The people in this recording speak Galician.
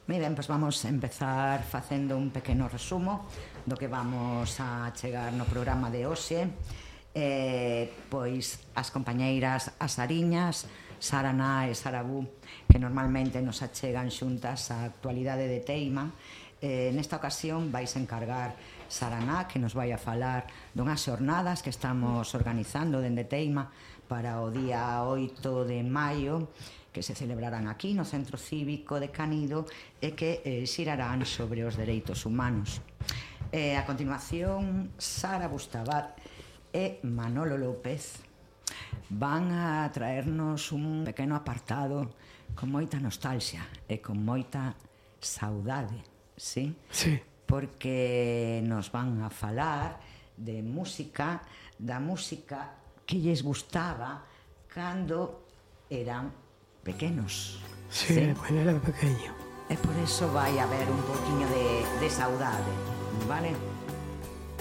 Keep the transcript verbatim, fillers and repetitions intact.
Moi ben, pois vamos empezar facendo un pequeno resumo do que vamos a chegar no programa de hoxe. Eh, pois as compañeiras as Ariñas, Sara Ná e Sara Bu, que normalmente nos achegan xuntas a actualidade de Teima. Eh, nesta ocasión vais encargar Sara Ná, que nos vai a falar dunhas xornadas que estamos organizando dende Teima para o día oito de maio, que se celebrarán aquí no Centro Cívico de Canido e que eh, xirarán sobre os dereitos humanos. Eh, a continuación, Sara Bustabat e Manolo López van a traernos un pequeno apartado con moita nostalgia e con moita saudade, sí? Sí. Porque nos van a falar de música, da música que lles gustaba cando eran pequenos. Sí, sí, cuando era pequeño. E por eso vai haber un poquinho de, de saudade, vale?